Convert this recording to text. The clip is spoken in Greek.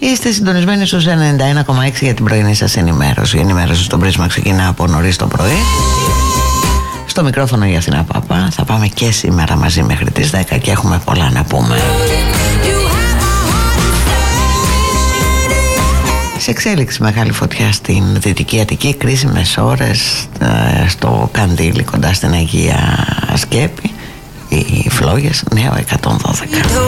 Είστε συντονισμένοι στους 91,6 για την πρωινή σας ενημέρωση. Η ενημέρωση στο Πρίσμα ξεκινά από νωρίς το πρωί. Στο μικρόφωνο η Αθηνά Παπά. Θα πάμε και σήμερα μαζί μέχρι τις 10 και έχουμε πολλά να πούμε. Σε εξέλιξη μεγάλη φωτιά στην Δυτική Αττική, κρίσιμες ώρες στο Καντήλι κοντά στην Αγία Σκέπη. Οι φλόγες, νέο 112.